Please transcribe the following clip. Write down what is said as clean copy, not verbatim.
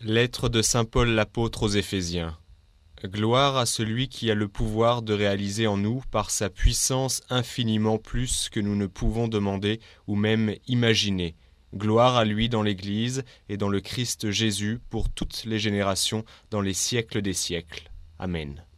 Lettre de saint Paul l'apôtre aux Éphésiens. Gloire à celui qui a le pouvoir de réaliser en nous, par sa puissance, infiniment plus que nous ne pouvons demander ou même imaginer. Gloire à lui dans l'Église et dans le Christ Jésus pour toutes les générations, dans les siècles des siècles. Amen.